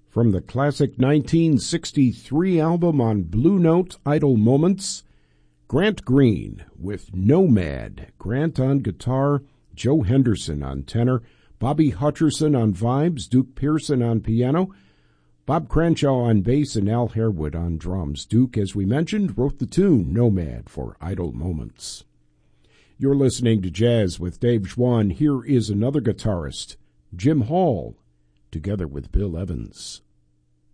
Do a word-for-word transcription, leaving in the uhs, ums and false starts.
From the classic nineteen sixty-three album on Blue Note, Idle Moments, Grant Green with Nomad. Grant on guitar, Joe Henderson on tenor, Bobby Hutcherson on vibes, Duke Pearson on piano, Bob Cranshaw on bass, and Al Harewood on drums. Duke, as we mentioned, wrote the tune Nomad for Idle Moments. You're listening to Jazz with Dave Schwann. Here is another guitarist, Jim Hall, together with Bill Evans.